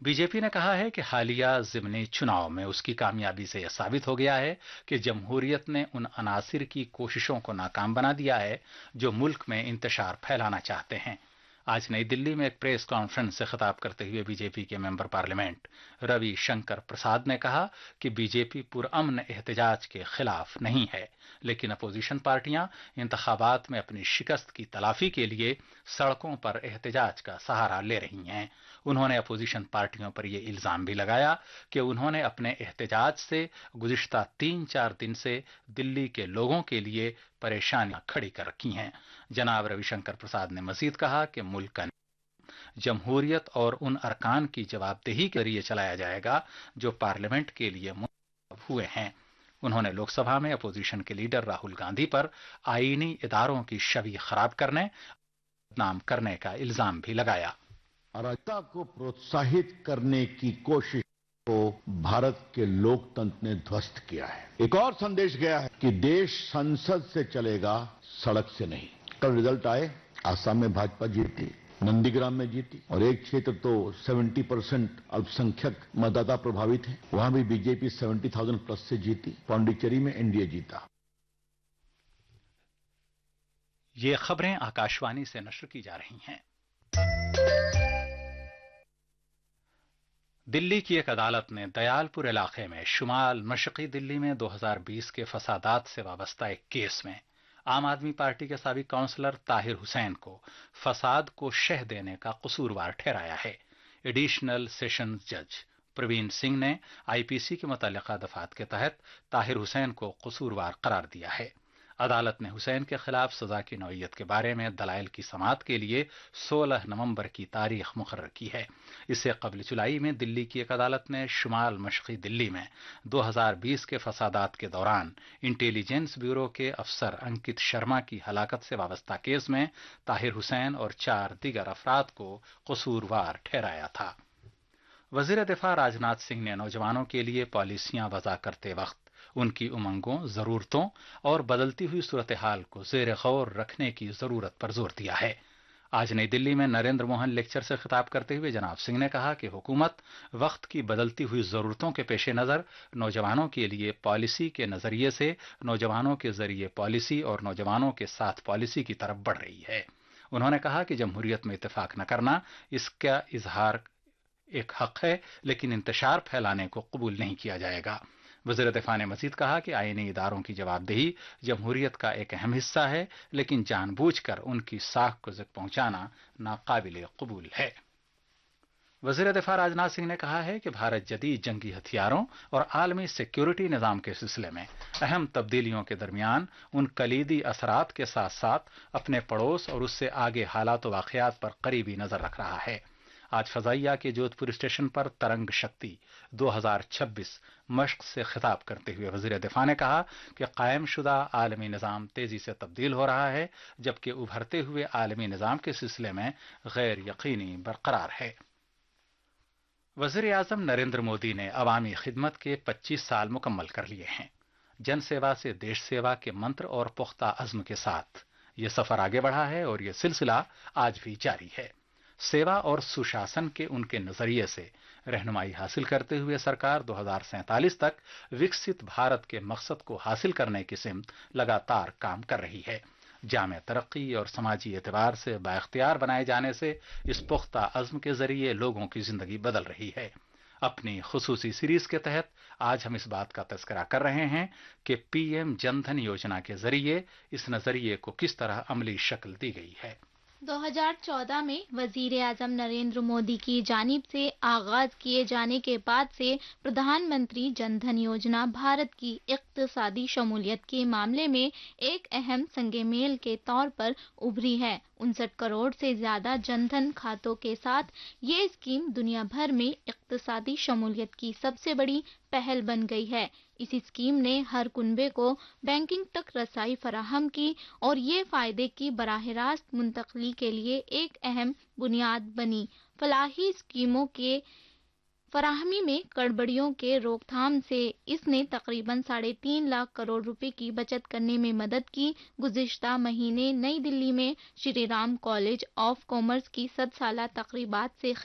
B J پی نے کہا ہے کہ حالیہ ضمنی چناव میں اس کی کامیابی سے یہ ثابت ہو گیا ہے کہ جمہوریت نے ان عناصر کی کوششوں کو ناکام بنا دیا ہے جو ملک میں انتشار پھیلانا چاہتے ہیں۔ آج نئی دلی میں ایک پریس کانفرنس سے خطاب کرتے ہوئے بی جے پی کے ممبر پارلیمنٹ روی شنکر پرساد نے کہا کہ بی جے پی پرامن احتجاج کے خلاف نہیں ہے، لیکن اپوزیشن پارٹیاں انتخابات میں اپنی شکست کی تلافی کے لیے سڑکوں پر احتجاج کا سہارا لے رہی ہیں۔ انہوں نے اپوزیشن پارٹیوں پر یہ الزام بھی لگایا کہ انہوں نے اپنے احتجاج سے گزشتہ 3-4 دن سے دلی کے لوگوں کے لیے پریشانیاں کھڑی کر رکھی ہیں۔ جناب روی شنکر پرساد نے مزید کہا کہ ملک کا جمہوریت اور ان ارکان کی جواب دہی کے ذریعے چلایا جائے گا جو پارلیمنٹ کے لیے منتخب ہوئے ہیں۔ انہوں نے لوک سبھا میں اپوزیشن کے لیڈر راہل گاندھی پر آئینی اداروں کی شبیہ خراب کرنے اور بدنام کرنے کا الزام بھی لگایا۔ अराजकता को प्रोत्साहित करने की कोशिश को भारत के लोकतंत्र ने ध्वस्त किया है। एक और संदेश गया है कि देश संसद से चलेगा, सड़क से नहीं। कल रिजल्ट आए, आसाम में भाजपा जीती, नंदीग्राम में जीती और एक क्षेत्र तो 70% अल्पसंख्यक मतदाता प्रभावित है, वहां भी बीजेपी 70,000 प्लस से जीती। पांडिचेरी में एनडीए जीता। ये खबरें आकाशवाणी से नश्र की जा रही हैं। दिल्ली की एक अदालत ने दयालपुर इलाके में शुमाल मशरकी दिल्ली में 2020 के फसादात से वाबस्ता एक केस में आम आदमी पार्टी के साबिक काउंसलर ताहिर हुसैन को फसाद को शह देने का कसूरवार ठहराया है। एडिशनल सेशंस जज प्रवीण सिंह ने आईपीसी के मुतल्लिका दफात के तहत ताहिर हुसैन को कसूरवार करार दिया है। अदालत ने हुसैन के खिलाफ सजा की नौयत के बारे में दलाइल की समाअत के लिए 16 नवंबर की तारीख मुकर्रर की है। इससे कबल जुलाई में दिल्ली की एक अदालत ने शुमाल मशरकी दिल्ली में 2020 के फसादात के दौरान इंटेलिजेंस ब्यूरो के अफसर अंकित शर्मा की हलाकत से वाबस्ता केस में ताहिर हुसैन और 4 दीगर अफराद को कसूरवार ठहराया था। वजीर दिफा राजनाथ सिंह ने नौजवानों के लिए पॉलिसियां वज़ा करते वक्त उनकी उमंगों, जरूरतों और बदलती हुई सूरत हाल को जेर गौर रखने की जरूरत पर जोर दिया है। आज नई दिल्ली में नरेंद्र मोहन लेक्चर से खिताब करते हुए जनाब सिंह ने कहा कि हुकूमत वक्त की बदलती हुई जरूरतों के पेश नज़र नौजवानों के लिए पॉलिसी के नजरिए से नौजवानों के जरिए पॉलिसी और नौजवानों के साथ पॉलिसी की तरफ बढ़ रही है। उन्होंने कहा कि जमहूरियत में इत्तेफाक न करना इसका इजहार एक हक है, लेकिन इंतशार फैलाने को कबूल नहीं किया जाएगा। वज़ीर दिफा ने मजीद कहा कि आईनी इदारों की जवाबदेही जमहूरियत का एक अहम हिस्सा है, लेकिन जानबूझकर उनकी साख को ज़िक पहुंचाना नाकाबिल कबूल है। वज़ीर दिफा राजनाथ सिंह ने कहा है कि भारत जदीद जंगी हथियारों और आलमी सिक्योरिटी निज़ाम के सिलसिले में अहम तब्दीलियों के दरमियान उन कलीदी असरात के साथ साथ अपने पड़ोस और उससे आगे हालात व वाक़यात पर करीबी नज़र रख रहा है। आज फजाइया के जोधपुर स्टेशन पर तरंग शक्ति 2026 मश्क से खिताब करते हुए वज़ीर दिफा ने कहा कि कायम शुदा आलमी निज़ाम तेज़ी से तब्दील हो रहा है, जबकि उभरते हुए आलमी निज़ाम के सिलसिले में गैर यकीनी बरकरार है। वज़ीर आज़म नरेंद्र मोदी ने अवामी खिदमत के 25 साल मुकम्मल कर लिए हैं। जन सेवा से देश सेवा के मंत्र और पुख्ता अज़्म के साथ ये सफ़र आगे बढ़ा है और ये सिलसिला आज भी जारी है। सेवा और सुशासन के उनके नजरिए से रहनुमाई हासिल करते हुए सरकार 2047 तक विकसित भारत के मकसद को हासिल करने की सिमत लगातार काम कर रही है। जामे तरक्की और समाजी एतबार से बाइख्तियार बनाए जाने से इस पुख्ता अज़्म के जरिए लोगों की जिंदगी बदल रही है। अपनी खुसूसी सीरीज के तहत आज हम इस बात का तज़किरा कर रहे हैं कि पीएम जनधन योजना के जरिए इस नजरिए को किस तरह अमली शक्ल दी गई है। 2014 में वजीर आजम नरेंद्र मोदी की जानिब से आगाज किए जाने के बाद से प्रधानमंत्री जनधन योजना भारत की इक्तिसादी शमूलियत के मामले में एक अहम संगे मेल के तौर पर उभरी है। 59 करोड़ से ज्यादा जनधन खातों के साथ ये स्कीम दुनिया भर में इक्तिसादी शमूलियत की सबसे बड़ी पहल बन गई है। इस स्कीम ने हर कुनबे को बैंकिंग तक रसाई फराहम की और ये फायदे की बराह रास्त मुंतकली के लिए एक अहम बुनियाद बनी। फलाही स्कीमों के फराहमी में गड़बड़ियों के रोकथाम से इसने तकरीबन 3.5 लाख करोड़ रुपए की बचत करने में मदद की। गुज़िश्ता महीने नई दिल्ली में Shri Ram college of commerce की 100 साला तकरीबात से